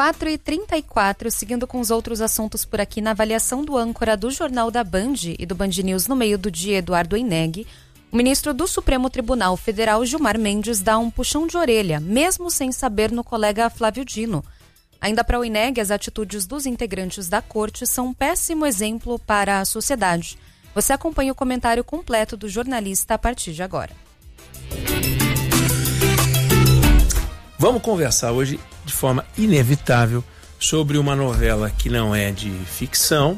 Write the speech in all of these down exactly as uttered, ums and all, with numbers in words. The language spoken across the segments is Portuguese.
quatro e trinta e quatro, seguindo com os outros assuntos por aqui, na avaliação do âncora do Jornal da Band e do Band News no meio do dia, Eduardo Eineg, o ministro do Supremo Tribunal Federal, Gilmar Mendes, dá um puxão de orelha, mesmo sem saber, no colega Flávio Dino. Ainda para o Eineg, as atitudes dos integrantes da corte são um péssimo exemplo para a sociedade. Você acompanha o comentário completo do jornalista a partir de agora. Vamos conversar hoje de forma inevitável sobre uma novela que não é de ficção,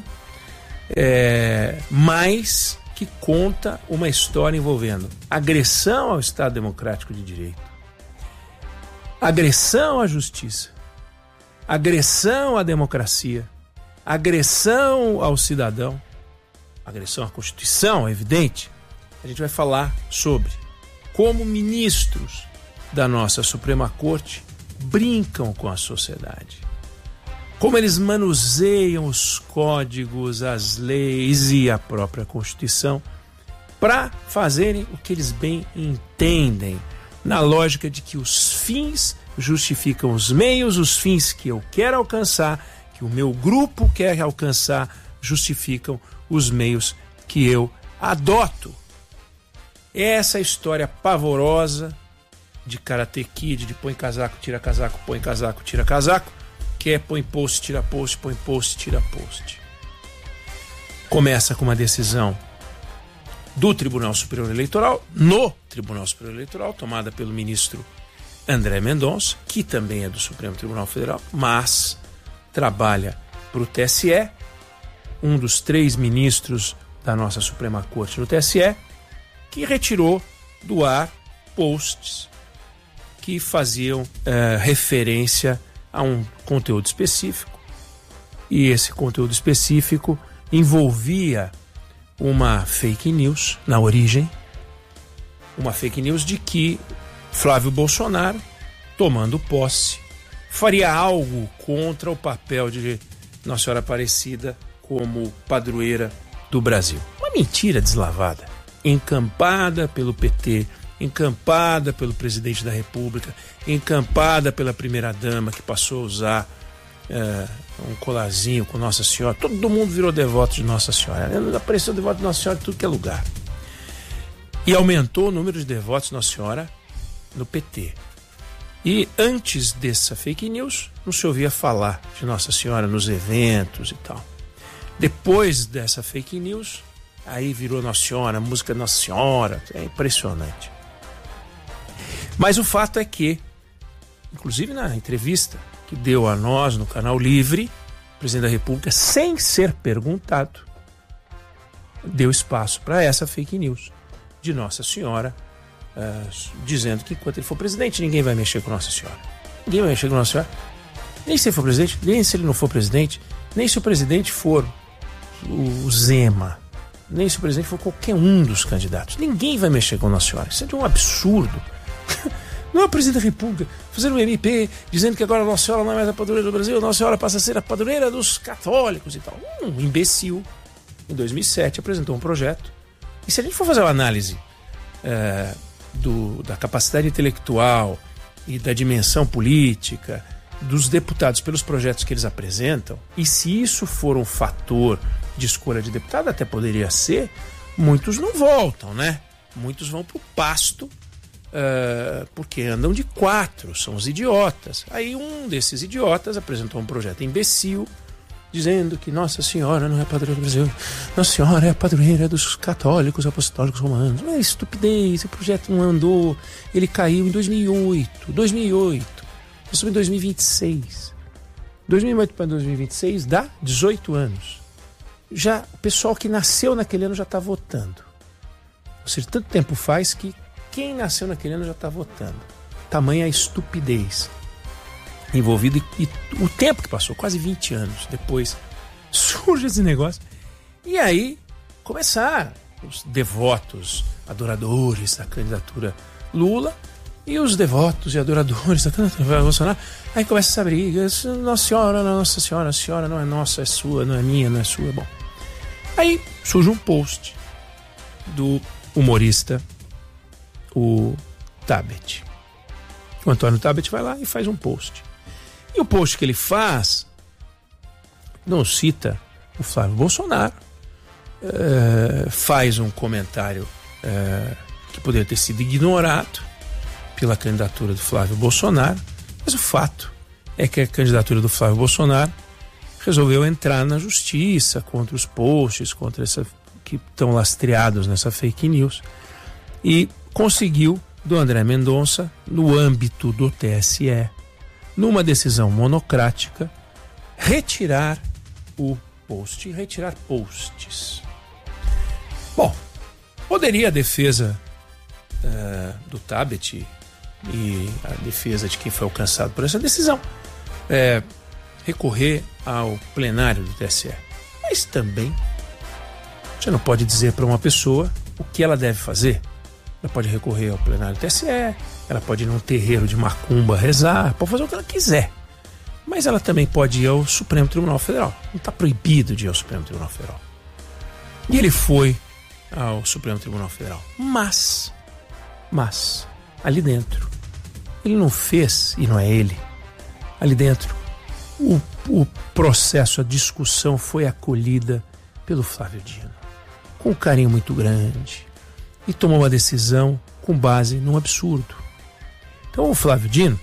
é, mas que conta uma história envolvendo agressão ao Estado Democrático de Direito, agressão à justiça, agressão à democracia, agressão ao cidadão, agressão à Constituição, é evidente. A gente vai falar sobre como ministros da nossa Suprema Corte brincam com a sociedade, como eles manuseiam os códigos, as leis e a própria Constituição para fazerem o que eles bem entendem, na lógica de que os fins justificam os meios, os fins que eu quero alcançar, que o meu grupo quer alcançar, justificam os meios que eu adoto. Essa história pavorosa de Karate Kid, de põe casaco, tira casaco, põe casaco, tira casaco, que é põe post, tira post, põe post, tira post. Começa com uma decisão do Tribunal Superior Eleitoral, no Tribunal Superior Eleitoral, tomada pelo ministro André Mendonça, que também é do Supremo Tribunal Federal, mas trabalha para o T S E, um dos três ministros da nossa Suprema Corte no T S E, que retirou do ar posts que faziam uh, referência a um conteúdo específico, e esse conteúdo específico envolvia uma fake news na origem, uma fake news de que Flávio Bolsonaro, tomando posse, faria algo contra o papel de Nossa Senhora Aparecida como padroeira do Brasil. Uma mentira deslavada, encampada pelo P T, encampada pelo presidente da República, encampada pela primeira-dama, que passou a usar é, um colarzinho com Nossa Senhora. Todo mundo virou devoto de Nossa Senhora. Apareceu devoto de Nossa Senhora em tudo que é lugar. E aumentou o número de devotos de Nossa Senhora no P T. E antes dessa fake news, não se ouvia falar de Nossa Senhora nos eventos e tal. Depois dessa fake news, aí virou Nossa Senhora, música Nossa Senhora. É impressionante. Mas o fato é que, inclusive na entrevista que deu a nós no Canal Livre, o presidente da República, sem ser perguntado, deu espaço para essa fake news de Nossa Senhora, uh, dizendo que enquanto ele for presidente, ninguém vai mexer com Nossa Senhora. Ninguém vai mexer com Nossa Senhora. Nem se ele for presidente, nem se ele não for presidente, nem se o presidente for o Zema, nem se o presidente for qualquer um dos candidatos. Ninguém vai mexer com Nossa Senhora. Isso é de um absurdo. Não é o presidente da República fazer um M P dizendo que agora a Nossa Senhora não é mais a padroeira do Brasil, a Nossa Senhora passa a ser a padroeira dos católicos e tal. Um imbecil, em dois mil e sete, apresentou um projeto. E se a gente for fazer uma análise é, do, da capacidade intelectual e da dimensão política dos deputados pelos projetos que eles apresentam, e se isso for um fator de escolha de deputado, até poderia ser, muitos não voltam, né? Muitos vão pro pasto, uh, porque andam de quatro, são os idiotas. Aí um desses idiotas apresentou um projeto imbecil, dizendo que Nossa Senhora não é a padroeira do Brasil, Nossa Senhora é a padroeira dos católicos apostólicos romanos. Mas é estupidez, esse projeto não andou, ele caiu em dois mil e oito, dois mil e oito, nós estamos em dois mil e vinte e seis. dois mil e oito para dois mil e vinte e seis dá dezoito anos. Já o pessoal que nasceu naquele ano já está votando. Ou seja, tanto tempo faz que quem nasceu naquele ano já está votando. Tamanha a estupidez envolvida e, e o tempo que passou, quase vinte anos depois, surge esse negócio. E aí começar os devotos, adoradores da candidatura Lula e os devotos e adoradores da candidatura Bolsonaro. Aí começa essa briga. Nossa Senhora, Nossa Senhora, a senhora não é nossa, é sua, não é minha, não é sua. Bom, aí surge um post do humorista, o Tabet. O Antônio Tabet vai lá e faz um post. E o post que ele faz não cita o Flávio Bolsonaro, é, faz um comentário é, que poderia ter sido ignorado pela candidatura do Flávio Bolsonaro, mas o fato é que a candidatura do Flávio Bolsonaro resolveu entrar na justiça contra os posts, contra essa que estão lastreados nessa fake news, e conseguiu do André Mendonça, no âmbito do T S E, numa decisão monocrática, retirar o post, retirar posts. Bom, poderia a defesa uh, do Tabet e a defesa de quem foi alcançado por essa decisão é, recorrer ao plenário do T S E. Mas também você não pode dizer para uma pessoa o que ela deve fazer. Ela pode recorrer ao plenário do T S E, ela pode ir num terreiro de macumba rezar, pode fazer o que ela quiser. Mas ela também pode ir ao Supremo Tribunal Federal. Não está proibido de ir ao Supremo Tribunal Federal. E ele foi ao Supremo Tribunal Federal. Mas, mas, ali dentro, ele não fez, e não é ele, ali dentro, o, o processo, a discussão foi acolhida pelo Flávio Dino, com um carinho muito grande, e tomou uma decisão com base num absurdo. Então o Flávio Dino,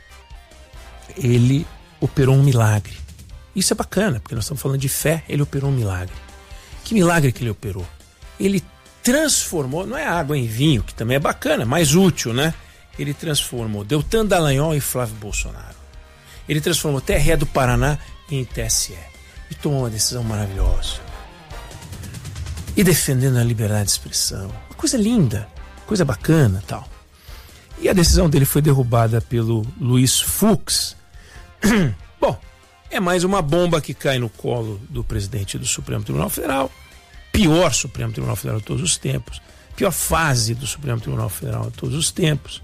ele operou um milagre. Isso é bacana, porque nós estamos falando de fé, ele operou um milagre. Que milagre que ele operou? Ele transformou, não é água em vinho, que também é bacana, mais útil, né? Ele transformou Deltan Dallagnol em Flávio Bolsonaro. Ele transformou T R E do Paraná em T S E. E tomou uma decisão maravilhosa. E defendendo a liberdade de expressão. Uma coisa linda, coisa bacana, tal. E a decisão dele foi derrubada pelo Luiz Fux. Bom, é mais uma bomba que cai no colo do presidente do Supremo Tribunal Federal. Pior Supremo Tribunal Federal de todos os tempos. Pior fase do Supremo Tribunal Federal de todos os tempos.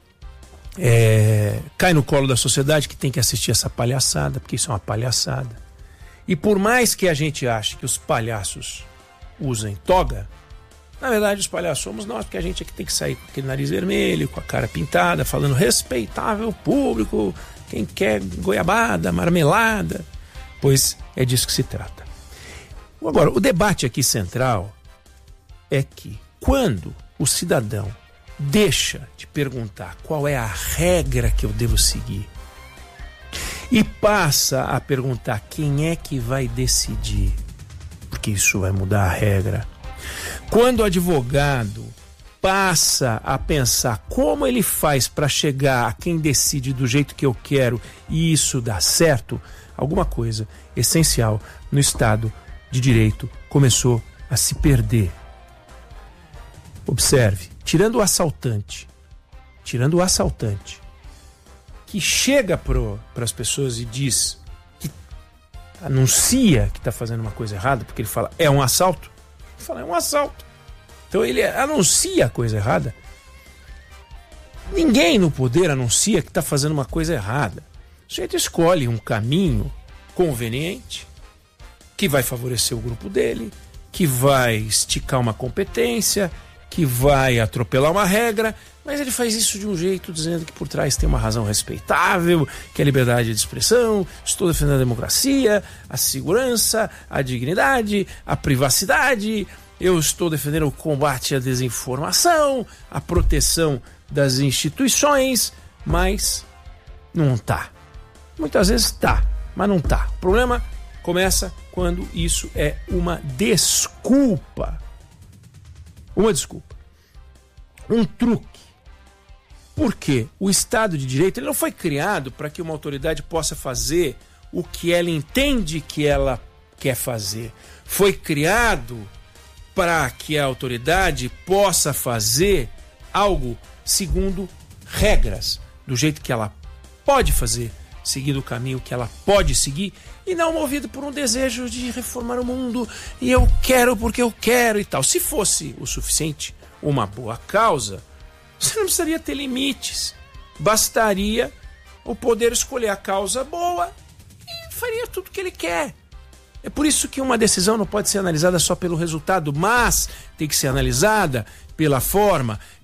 É, cai no colo da sociedade que tem que assistir essa palhaçada, porque isso é uma palhaçada. E por mais que a gente ache que os palhaços usem toga, na verdade os palhaços somos nós, porque a gente é que tem que sair com aquele nariz vermelho, com a cara pintada, falando respeitável público, quem quer goiabada, marmelada, pois é disso que se trata. Agora, o debate aqui central é que quando o cidadão deixa de perguntar qual é a regra que eu devo seguir e passa a perguntar quem é que vai decidir, porque isso vai mudar a regra. Quando o advogado passa a pensar como ele faz para chegar a quem decide do jeito que eu quero e isso dá certo, alguma coisa essencial no Estado de Direito começou a se perder. Observe, tirando o assaltante, tirando o assaltante, que chega para as pessoas e diz, que anuncia que está fazendo uma coisa errada, porque ele fala, é um assalto, ele fala, é um assalto. Então ele anuncia a coisa errada. Ninguém no poder anuncia que está fazendo uma coisa errada. O sujeito escolhe um caminho conveniente, que vai favorecer o grupo dele, que vai esticar uma competência, que vai atropelar uma regra, mas ele faz isso de um jeito dizendo que por trás tem uma razão respeitável, que é a liberdade de expressão, estou defendendo a democracia, a segurança, a dignidade, a privacidade, eu estou defendendo o combate à desinformação, a proteção das instituições, mas não tá. Muitas vezes tá, mas não tá. O problema começa quando isso é uma desculpa. Uma desculpa. Um truque. Porque o Estado de Direito ele não foi criado para que uma autoridade possa fazer o que ela entende que ela quer fazer. Foi criado para que a autoridade possa fazer algo segundo regras, do jeito que ela pode fazer, seguindo o caminho que ela pode seguir, e não movido por um desejo de reformar o mundo, e eu quero porque eu quero e tal. Se fosse o suficiente, uma boa causa, você não precisaria ter limites. Bastaria o poder escolher a causa boa e faria tudo o que ele quer. É por isso que uma decisão não pode ser analisada só pelo resultado, mas tem que ser analisada pela forma,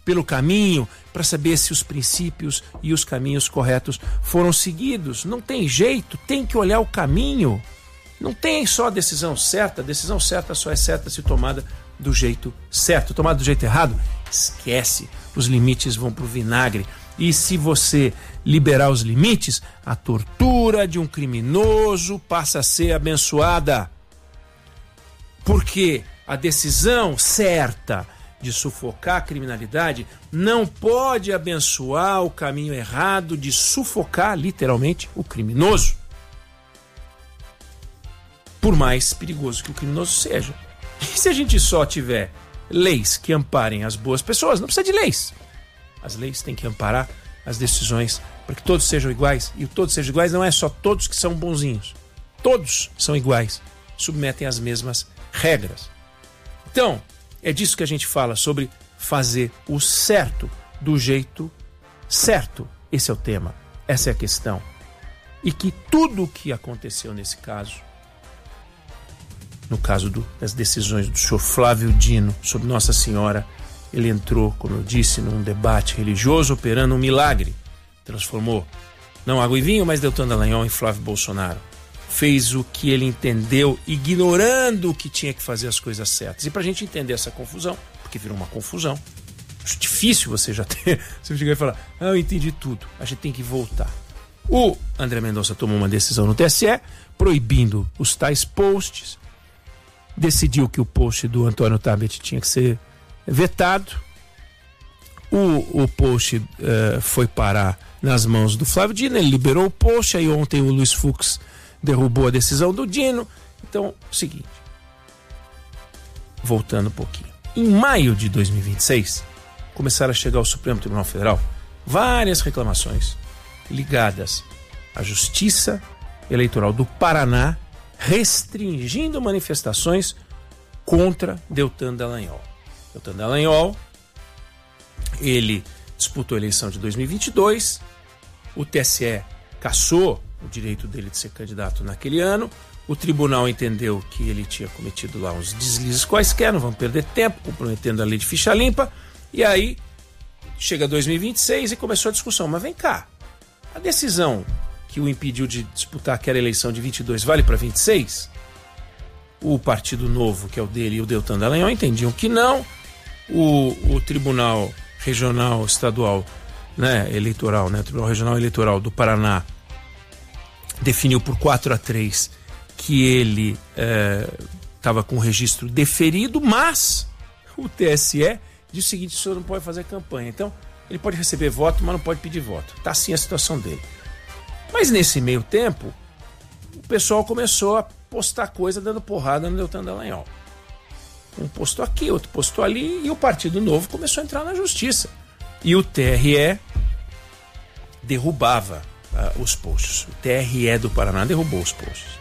pelo caminho para saber se os princípios e os caminhos corretos foram seguidos. Não tem jeito, tem que olhar o caminho. Não tem só a decisão certa, a decisão certa só é certa se tomada do jeito certo. Tomada do jeito errado, esquece, os limites vão pro vinagre. E se você liberar os limites, a tortura de um criminoso passa a ser abençoada. Porque a decisão certa de sufocar a criminalidade não pode abençoar o caminho errado de sufocar, literalmente, o criminoso. Por mais perigoso que o criminoso seja. E se a gente só tiver leis que amparem as boas pessoas, não precisa de leis. As leis têm que amparar as decisões para que todos sejam iguais. E o todos sejam iguais não é só todos que são bonzinhos. Todos são iguais, submetem às mesmas regras. Então, é disso que a gente fala, sobre fazer o certo do jeito certo. Esse é o tema, essa é a questão. E que tudo o que aconteceu nesse caso, no caso do, das decisões do senhor Flávio Dino sobre Nossa Senhora, ele entrou, como eu disse, num debate religioso, operando um milagre. Transformou, não água e vinho, mas Deltan Dallagnol em Flávio Bolsonaro. Fez o que ele entendeu, ignorando que tinha que fazer as coisas certas. E para a gente entender essa confusão, porque virou uma confusão, acho difícil você já ter, você chegar e falar, ah, eu entendi tudo, a gente tem que voltar. O André Mendonça tomou uma decisão no T S E, proibindo os tais posts, decidiu que o post do Antônio Tabet tinha que ser vetado. O, o post uh, foi parar nas mãos do Flávio Dino, ele liberou o post, aí ontem o Luiz Fux derrubou a decisão do Dino. Então, o seguinte, voltando um pouquinho, em maio de dois mil e vinte e seis começaram a chegar ao Supremo Tribunal Federal várias reclamações ligadas à Justiça Eleitoral do Paraná restringindo manifestações contra Deltan Dallagnol. Deltan Dallagnol, ele disputou a eleição de dois mil e vinte e dois, o T S E cassou o direito dele de ser candidato naquele ano, o tribunal entendeu que ele tinha cometido lá uns deslizes quaisquer, não vamos perder tempo, comprometendo a lei de ficha limpa, e aí chega dois mil e vinte e seis e começou a discussão. Mas vem cá, a decisão que o impediu de disputar aquela eleição de vinte e dois vale para vinte e seis? O Partido Novo, que é o dele, e o Deltan Dallagnol entendiam que não. O, o Tribunal Regional Estadual, né, Eleitoral, né, Tribunal Regional Eleitoral do Paraná definiu por quatro a três que ele estava é, com o registro deferido, mas o T S E diz o seguinte: o senhor não pode fazer campanha. Então, ele pode receber voto, mas não pode pedir voto. Está assim a situação dele. Mas nesse meio tempo, o pessoal começou a postar coisa dando porrada no Deltan Dallagnol. Um postou aqui, outro postou ali, e o Partido Novo começou a entrar na justiça. E o T R E derrubava uh, os posts. O T R E do Paraná derrubou os posts.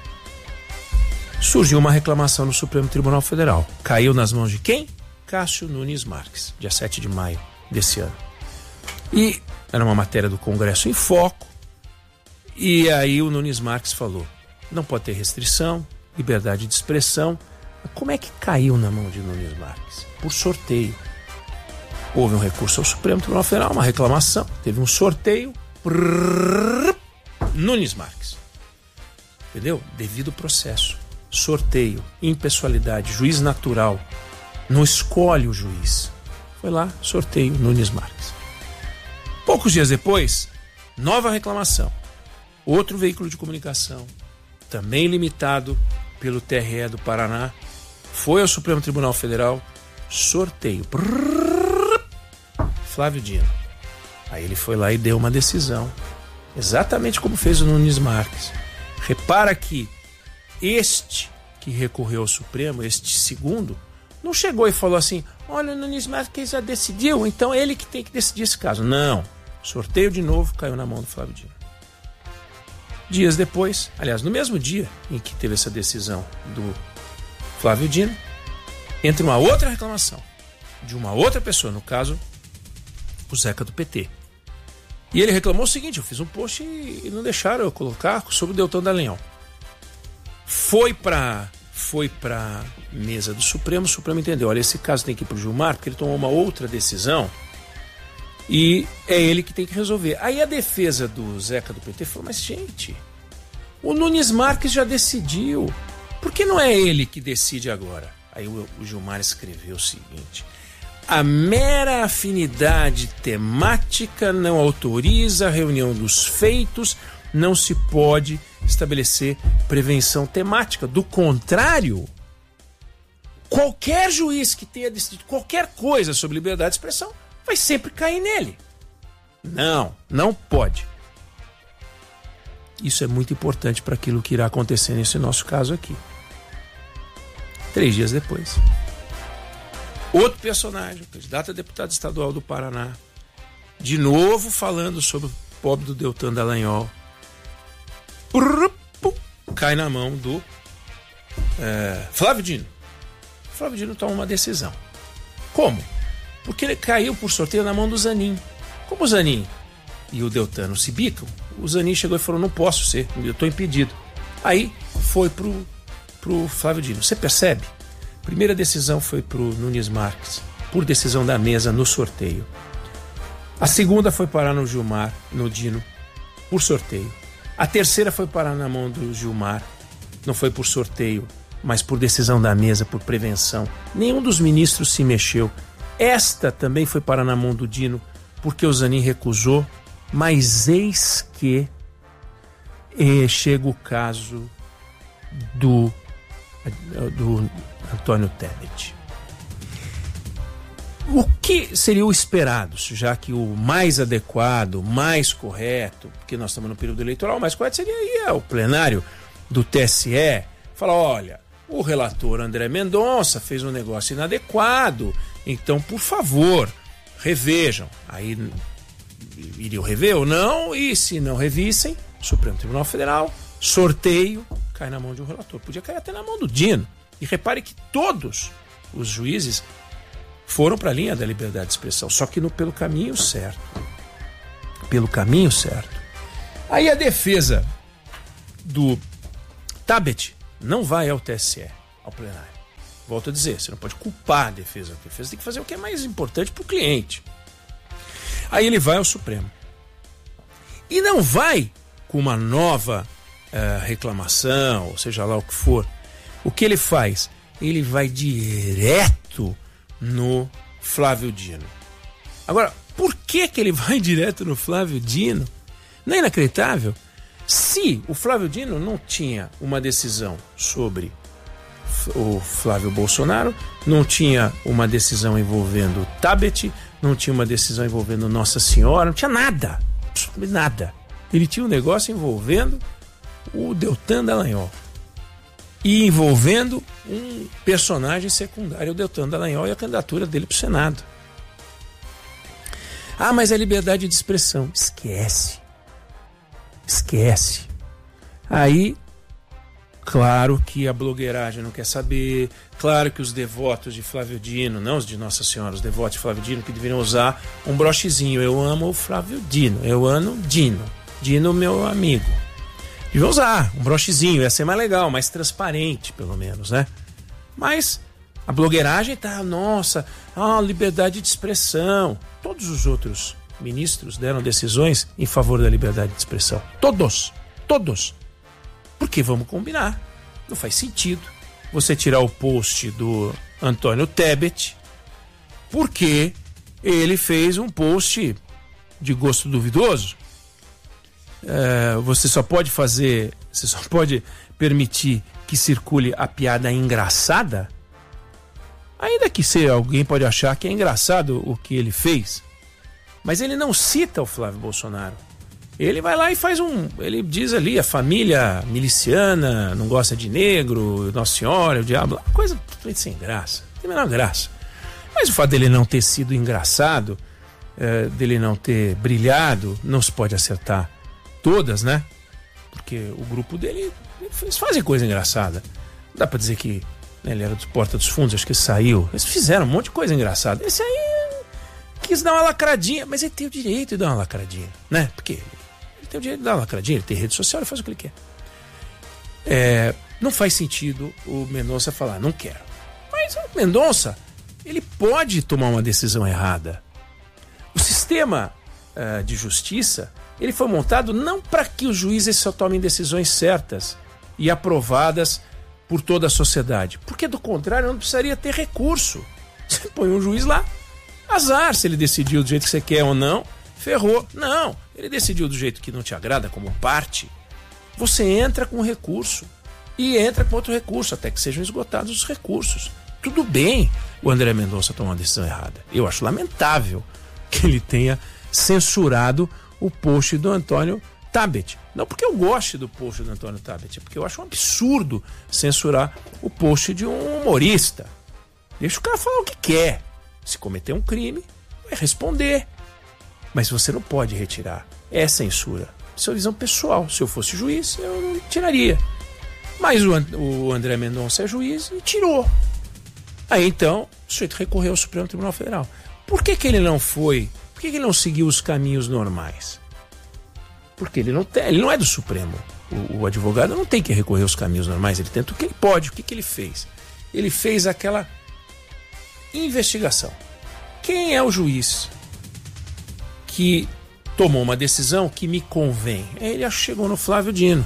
Surgiu uma reclamação no Supremo Tribunal Federal. Caiu nas mãos de quem? Cássio Nunes Marques, dia sete de maio desse ano. E era uma matéria do Congresso em Foco. E aí o Nunes Marques falou: não pode ter restrição, liberdade de expressão. Como é que caiu na mão de Nunes Marques? Por sorteio. Houve um recurso ao Supremo Tribunal Federal, uma reclamação, teve um sorteio. Prrr, Nunes Marques. Entendeu? Devido processo. Sorteio, impessoalidade, juiz natural. Não escolhe o juiz. Foi lá, sorteio, Nunes Marques. Poucos dias depois, nova reclamação. Outro veículo de comunicação, também limitado pelo T R E do Paraná, foi ao Supremo Tribunal Federal, sorteio. Brrr, Flávio Dino. Aí ele foi lá e deu uma decisão, exatamente como fez o Nunes Marques. Repara que este que recorreu ao Supremo, este segundo, não chegou e falou assim: olha, o Nunes Marques já decidiu, então ele que tem que decidir esse caso. Não. Sorteio de novo, caiu na mão do Flávio Dino. Dias depois, aliás, no mesmo dia em que teve essa decisão do Flávio Dino, entra uma outra reclamação de uma outra pessoa, no caso, o Zeca do P T. E ele reclamou o seguinte: eu fiz um post e não deixaram eu colocar sobre o Deltan Dallagnol. Foi para foi para mesa do Supremo, o Supremo entendeu: olha, esse caso tem que ir para o Gilmar, porque ele tomou uma outra decisão E é ele que tem que resolver. Aí a defesa do Zeca do P T falou, mas gente, o Nunes Marques já decidiu. Por que não é ele que decide agora? Aí o, o Gilmar escreveu o seguinte: a mera afinidade temática não autoriza a reunião dos feitos, não se pode estabelecer prevenção temática. Do contrário, qualquer juiz que tenha decidido qualquer coisa sobre liberdade de expressão vai sempre cair nele. Não, não pode. Isso é muito importante para aquilo que irá acontecer nesse nosso caso aqui. Três dias depois, outro personagem, candidato a deputado estadual do Paraná, de novo falando sobre o pobre do Deltan Dallagnol, cai na mão do é, Flávio Dino. Flávio Dino toma uma decisão. Como? Porque ele caiu por sorteio na mão do Zanin. Como o Zanin e o Deltan não se bicam, o Zanin chegou e falou, não posso ser, eu estou impedido. Aí foi pro, pro Flávio Dino. Você percebe? A primeira decisão foi pro Nunes Marques, por decisão da mesa no sorteio. A segunda foi parar no Gilmar, no Dino, por sorteio. A terceira foi parar na mão do Gilmar, não foi por sorteio, mas por decisão da mesa, por prevenção. Nenhum dos ministros se mexeu. Esta também foi parar na mão do Dino, porque o Zanin recusou, mas eis que eh, chega o caso do, do Antônio Tebet. O que seria o esperado, já que o mais adequado, o mais correto, porque nós estamos no período eleitoral, o mais correto seria ir ao plenário do T S E, falar, olha, o relator André Mendonça fez um negócio inadequado, então, por favor, revejam. Aí iriam rever ou não, e se não revissem, Supremo Tribunal Federal, sorteio, cai na mão de um relator. Podia cair até na mão do Dino. E repare que todos os juízes foram para a linha da liberdade de expressão, só que no, pelo caminho certo. Pelo caminho certo. Aí a defesa do Tebet não vai ao T S E, ao plenário. Volto a dizer, você não pode culpar a defesa. A defesa tem que fazer o que é mais importante para o cliente. Aí ele vai ao Supremo. E não vai com uma nova uh, reclamação, ou seja lá o que for. O que ele faz? Ele vai direto no Flávio Dino. Agora, por que, que ele vai direto no Flávio Dino? Não é inacreditável? Se o Flávio Dino não tinha uma decisão sobre o Flávio Bolsonaro, não tinha uma decisão envolvendo o Tebet, não tinha uma decisão envolvendo Nossa Senhora, não tinha nada, nada. Ele tinha um negócio envolvendo o Deltan Dallagnol e envolvendo um personagem secundário, o Deltan Dallagnol, e a candidatura dele para o Senado. Ah, mas é liberdade de expressão. Esquece. Esquece. Aí, claro que a blogueiragem não quer saber, claro que os devotos de Flávio Dino, não os de Nossa Senhora, os devotos de Flávio Dino, que deveriam usar um brochezinho. Eu amo o Flávio Dino, eu amo Dino, Dino meu amigo. Deviam usar um brochezinho, ia ser mais legal, mais transparente pelo menos, né? Mas a blogueiragem tá, nossa, ah, liberdade de expressão. Todos os outros ministros deram decisões em favor da liberdade de expressão. Todos, todos. Porque vamos combinar, não faz sentido você tirar o post do Antônio Tebet porque ele fez um post de gosto duvidoso. É, você só pode fazer, você só pode permitir que circule a piada engraçada, ainda que se alguém pode achar que é engraçado o que ele fez, mas ele não cita o Flávio Bolsonaro. Ele vai lá e faz um... Ele diz ali, a família miliciana não gosta de negro, Nossa Senhora, o diabo... Coisa totalmente sem graça. Não tem a menor graça. Mas o fato dele não ter sido engraçado, é, dele não ter brilhado, não se pode acertar todas, né? Porque o grupo dele... Eles fazem coisa engraçada. Não dá pra dizer que... Né, ele era do Porta dos Fundos, acho que saiu. Eles fizeram um monte de coisa engraçada. Esse aí quis dar uma lacradinha, mas ele tem o direito de dar uma lacradinha, né? Porque... tem o direito de dar uma lacradinha, ele tem rede social, ele faz o que ele quer. É, não faz sentido o Mendonça falar, não quero. Mas o Mendonça, ele pode tomar uma decisão errada. O sistema sistema uh, de justiça, ele foi montado não para que os juízes só tomem decisões certas e aprovadas por toda a sociedade, porque do contrário não precisaria ter recurso. Você põe um juiz lá, azar se ele decidiu do jeito que você quer ou não, ferrou. Não, ele decidiu do jeito que não te agrada como parte, você entra com recurso e entra com outro recurso, até que sejam esgotados os recursos. Tudo bem o André Mendonça tomar uma decisão errada. Eu acho lamentável que ele tenha censurado o post do Antônio Tabet. Não porque eu goste do post do Antônio Tabet, é porque eu acho um absurdo censurar o post de um humorista. Deixa o cara falar o que quer. Se cometer um crime, vai responder. Mas você não pode retirar. É censura. Isso é visão pessoal. Se eu fosse juiz, eu não tiraria. Mas o, o André Mendonça é juiz e tirou. Aí então, o sujeito recorreu ao Supremo Tribunal Federal. Por que que ele não foi? Por que que ele não seguiu os caminhos normais? Porque ele não, tem, ele não é do Supremo. O, o advogado não tem que recorrer aos caminhos normais. Ele tenta o que ele pode. O que que ele fez? Ele fez aquela investigação. Quem é o juiz que tomou uma decisão que me convém? Ele chegou no Flávio Dino.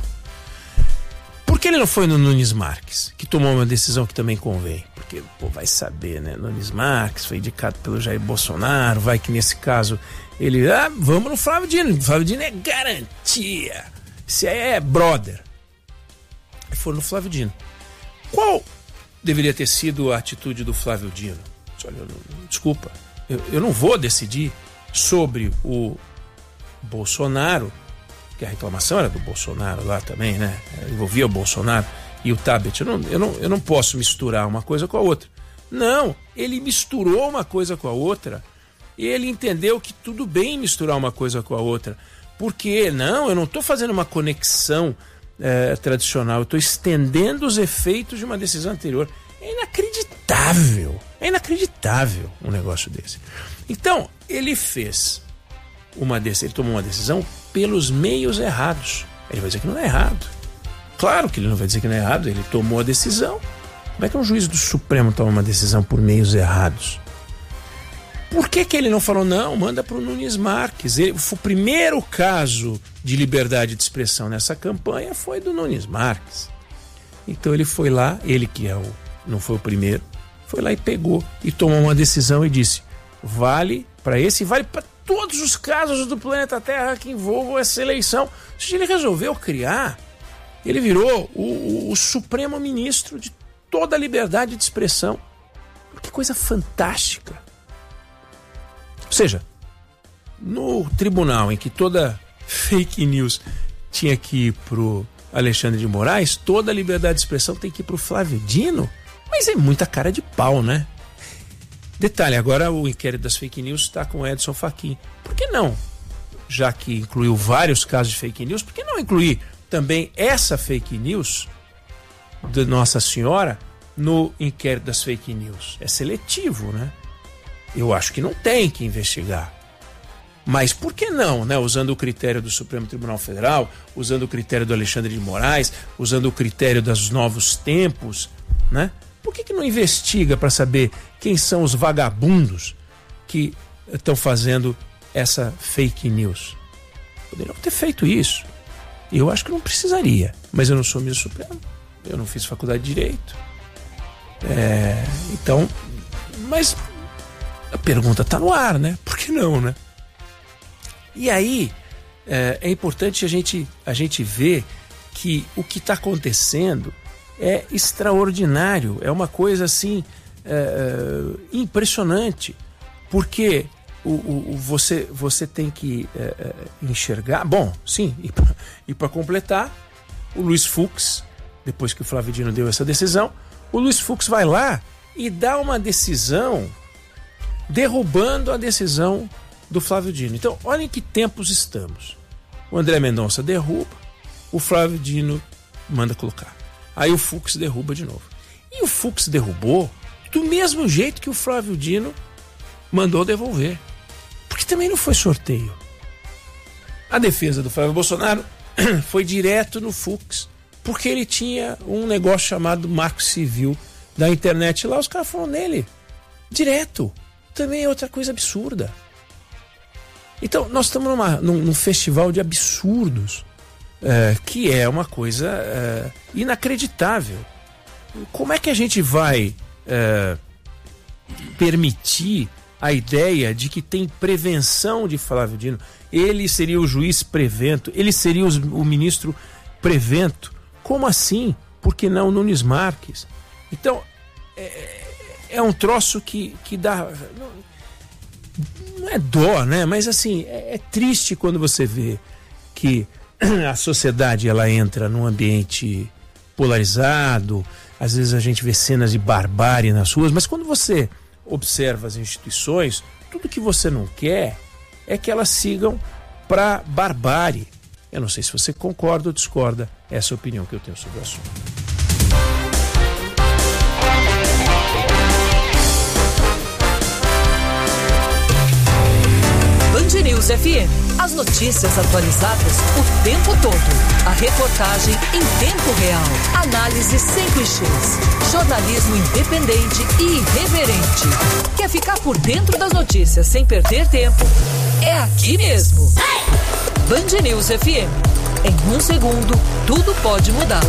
Por que ele não foi no Nunes Marques, que tomou uma decisão que também convém? Porque, pô, vai saber, né? Nunes Marques foi indicado pelo Jair Bolsonaro, vai que nesse caso ele... Ah, vamos no Flávio Dino. O Flávio Dino é garantia. Esse aí é brother. Aí foram no Flávio Dino. Qual deveria ter sido a atitude do Flávio Dino? Olha, eu não, desculpa, eu, eu não vou decidir sobre o Bolsonaro, que a reclamação era do Bolsonaro lá também, né? Envolvia o Bolsonaro e o Tabet. Eu não, eu, não, eu não posso misturar uma coisa com a outra. Não, ele misturou uma coisa com a outra e ele entendeu que tudo bem misturar uma coisa com a outra. Porque, não, eu não estou fazendo uma conexão é, tradicional, eu estou estendendo os efeitos de uma decisão anterior. É inacreditável, é inacreditável um negócio desse. Então, ele fez uma decisão, ele tomou uma decisão pelos meios errados. Ele vai dizer que não é errado. Claro que ele não vai dizer que não é errado, ele tomou a decisão. Como é que um juiz do Supremo toma uma decisão por meios errados? Por que que ele não falou, não, manda para o Nunes Marques? Ele, o primeiro caso de liberdade de expressão nessa campanha foi do Nunes Marques. Então ele foi lá, ele que é o, não foi o primeiro, foi lá e pegou e tomou uma decisão e disse, vale para esse e vale para todos os casos do planeta Terra que envolvam essa eleição. Ou seja, ele resolveu criar, ele virou o, o, o Supremo Ministro de toda a liberdade de expressão. Que coisa fantástica. Ou seja, no tribunal em que toda fake news tinha que ir pro Alexandre de Moraes, toda a liberdade de expressão tem que ir pro Flávio Dino. Mas é muita cara de pau, né? Detalhe, agora o inquérito das fake news está com o Edson Fachin. Por que não? Já que incluiu vários casos de fake news, por que não incluir também essa fake news de Nossa Senhora no inquérito das fake news? É seletivo, né? Eu acho que não tem que investigar. Mas por que não, né? Usando o critério do Supremo Tribunal Federal, usando o critério do Alexandre de Moraes, usando o critério dos novos tempos, né? Por que que não investiga para saber quem são os vagabundos que estão fazendo essa fake news? Poderiam ter feito isso. Eu acho que não precisaria, mas eu não sou ministro supremo, eu não fiz faculdade de Direito. É, então, mas a pergunta está no ar, né? Por que não, né? E aí, é, é importante a gente, a gente ver que o que está acontecendo é extraordinário, é uma coisa assim é, impressionante, porque o, o, você, você tem que é, enxergar, bom, sim, e para completar, o Luiz Fux, depois que o Flávio Dino deu essa decisão, o Luiz Fux vai lá e dá uma decisão derrubando a decisão do Flávio Dino. Então, olhem que tempos estamos. O André Mendonça derruba, o Flávio Dino manda colocar. Aí o Fux derruba de novo. E o Fux derrubou do mesmo jeito que o Flávio Dino mandou devolver. Porque também não foi sorteio. A defesa do Flávio Bolsonaro foi direto no Fux, porque ele tinha um negócio chamado Marco Civil da internet lá, os caras foram nele. Direto. Também é outra coisa absurda. Então, nós estamos numa, num, num festival de absurdos, é, que é uma coisa é, inacreditável. Como é que a gente vai é, permitir a ideia de que tem prevenção de Flávio Dino? Ele seria o juiz prevento, ele seria os, o ministro prevento. Como assim? Por que não Nunes Marques? Então, é, é um troço que, que dá... Não é dó, né? Mas assim, é, é triste quando você vê que a sociedade ela entra num ambiente polarizado. Às vezes a gente vê cenas de barbárie nas ruas, mas quando você observa as instituições, tudo que você não quer é que elas sigam para barbárie. Eu não sei se você concorda ou discorda, essa é a opinião que eu tenho sobre o assunto. Band News F M. As notícias atualizadas o tempo todo. A reportagem em tempo real. Análise sem clichês. Jornalismo independente e irreverente. Quer ficar por dentro das notícias sem perder tempo? É aqui mesmo. Band News F M. Em um segundo, tudo pode mudar.